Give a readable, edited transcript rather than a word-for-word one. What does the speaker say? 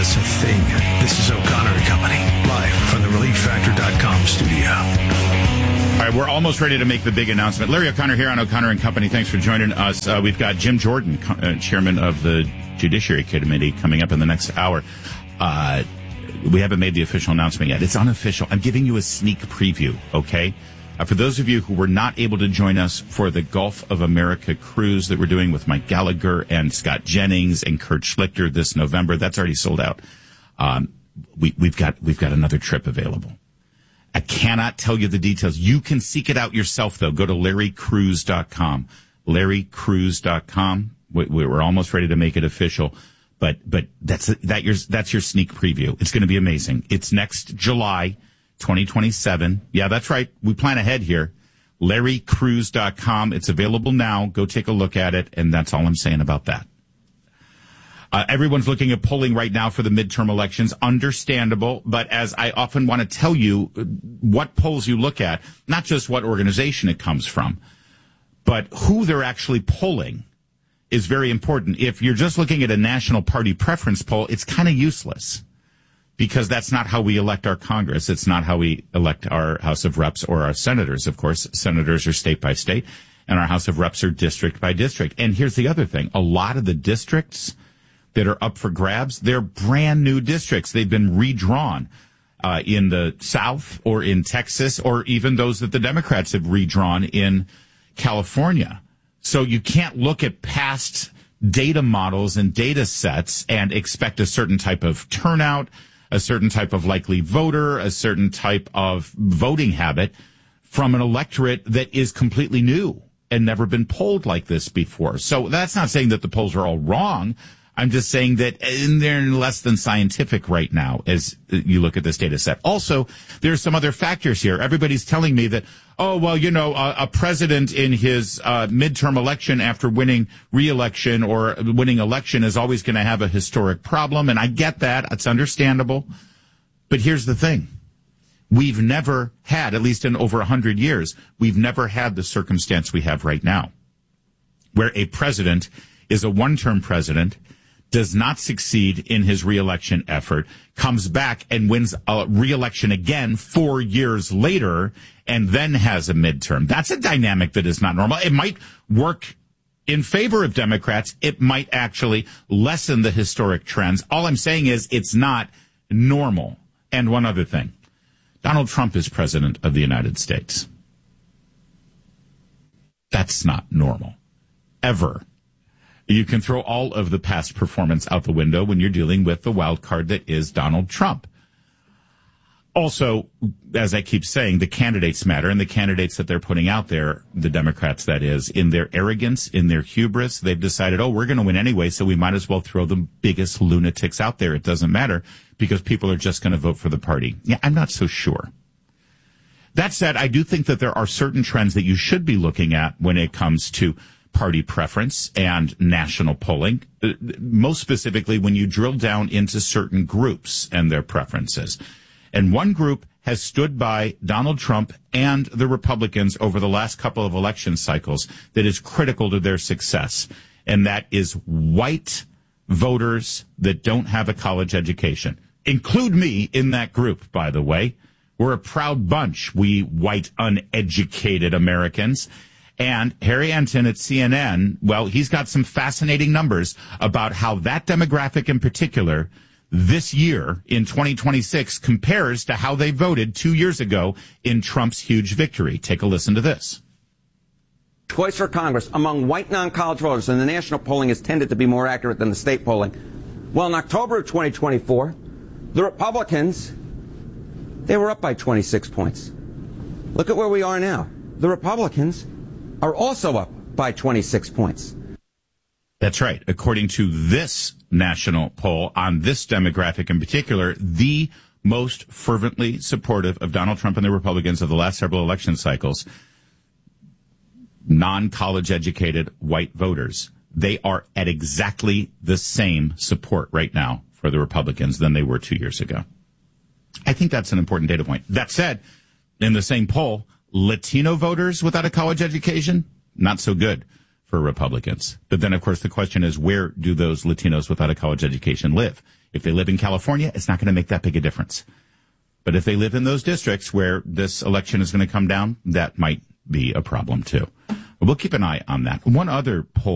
was a thing. This is O'Connor and Company, live from the ReliefFactor.com studio. All right, we're almost ready to make the big announcement. Larry O'Connor here on O'Connor and Company. Thanks for joining us. We've got Jim Jordan, chairman of the Judiciary Committee, coming up in the next hour. We haven't made the official announcement yet. It's unofficial. I'm giving you a sneak preview, okay? For those of you who were not able to join us for the Gulf of America cruise that we're doing with Mike Gallagher and Scott Jennings and Kurt Schlichter this November, that's already sold out. We've got another trip available. I cannot tell you the details. You can seek it out yourself, though. Go to LarryCruise.com. LarryCruise.com. We're almost ready to make it official. But that's your sneak preview. It's going to be amazing. It's next July 2027. Yeah, that's right. We plan ahead here. LarryCruise.com. It's available now. Go take a look at it. And that's all I'm saying about that. Everyone's looking at polling right now for the midterm elections. Understandable. But as I often want to tell you, what polls you look at, not just what organization it comes from, but who they're actually polling is very important. If you're just looking at a national party preference poll, it's kind of useless because that's not how we elect our Congress. It's not how we elect our House of Reps or our senators. Of course, senators are state by state and our House of Reps are district by district. And here's the other thing. A lot of the districts that are up for grabs, they're brand new districts. They've been redrawn in the South or in Texas, or even those that the Democrats have redrawn in California. So you can't look at past data models and data sets and expect a certain type of turnout, a certain type of likely voter, a certain type of voting habit from an electorate that is completely new and never been polled like this before. So that's not saying that the polls are all wrong. I'm just saying that they're less than scientific right now as you look at this data set. Also, there's some other factors here. Everybody's telling me that, oh, well, a president in his midterm election after winning re-election or winning election is always going to have a historic problem. And I get that. It's understandable. But here's the thing. We've never had, at least in over 100 years, we've never had the circumstance we have right now, where a president is a one-term president, does not succeed in his reelection effort, comes back and wins a reelection again 4 years later, and then has a midterm. That's a dynamic that is not normal. It might work in favor of Democrats. It might actually lessen the historic trends. All I'm saying is it's not normal. And one other thing. Donald Trump is president of the United States. That's not normal. Ever. You can throw all of the past performance out the window when you're dealing with the wild card that is Donald Trump. Also, as I keep saying, the candidates matter, and the candidates that they're putting out there, the Democrats, that is, in their arrogance, in their hubris, they've decided, we're going to win anyway, so we might as well throw the biggest lunatics out there. It doesn't matter because people are just going to vote for the party. Yeah, I'm not so sure. That said, I do think that there are certain trends that you should be looking at when it comes to party preference and national polling, most specifically when you drill down into certain groups and their preferences. And one group has stood by Donald Trump and the Republicans over the last couple of election cycles that is critical to their success, and that is white voters that don't have a college education. Include me in that group, by the way. We're a proud bunch, we white, uneducated Americans. And Harry Enten at CNN, well, he's got some fascinating numbers about how that demographic in particular this year in 2026 compares to how they voted 2 years ago in Trump's huge victory. Take a listen to this. Choice for Congress among white non-college voters, and the national polling has tended to be more accurate than the state polling. Well, in October of 2024, the Republicans, they were up by 26 points. Look at where we are now. The Republicans are also up by 26 points. That's right. According to this national poll on this demographic in particular, the most fervently supportive of Donald Trump and the Republicans of the last several election cycles, non-college educated white voters, they are at exactly the same support right now for the Republicans than they were 2 years ago. I think that's an important data point. That said, in the same poll, Latino voters without a college education, not so good for Republicans. But then, of course, the question is, where do those Latinos without a college education live? If they live in California, it's not going to make that big a difference. But if they live in those districts where this election is going to come down, that might be a problem too. We'll keep an eye on that. One other poll